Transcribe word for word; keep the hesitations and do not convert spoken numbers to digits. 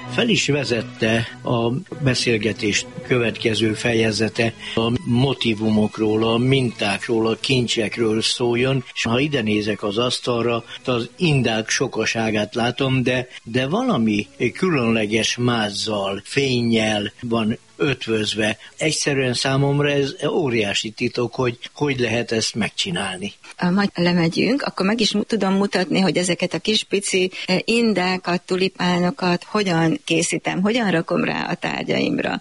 fel is vezette a beszélgetés következő fejezete, a motivumokról, a mintákról, a kincsekről szóljon, és ha ide nézek az asztalra, az indák sokaságát látom, de, de valami különleges mázzal, fénnyel van ötvözve. Egyszerűen számomra ez óriási titok, hogy hogy lehet ezt megcsinálni. Majd lemegyünk, akkor meg is tudom mutatni, hogy ezeket a kis pici indákat, tulipánokat hogyan készítem, hogyan rakom rá a tárgyaimra.